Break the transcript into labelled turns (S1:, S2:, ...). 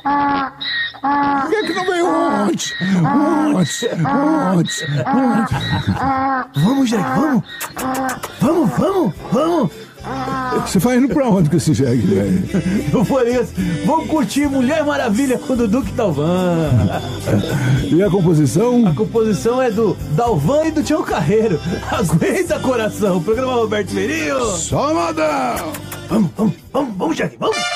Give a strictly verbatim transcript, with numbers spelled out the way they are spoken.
S1: Por que, que não veio ontem? Ontem, ontem, ontem.
S2: Vamos, Jegue, vamos. Vamos, vamos, vamos.
S1: Você vai indo pra onde com esse jegue, velho?
S2: Eu falei assim, vamos curtir Mulher Maravilha com o Dudu e Dalvan.
S1: E a composição?
S2: A composição é do Dalvan e do Tião Carreiro. Aguenta, coração. Programa Roberto Verinho.
S1: Só modão.
S2: Vamos, vamos, vamos, vamos, Jegue, vamos.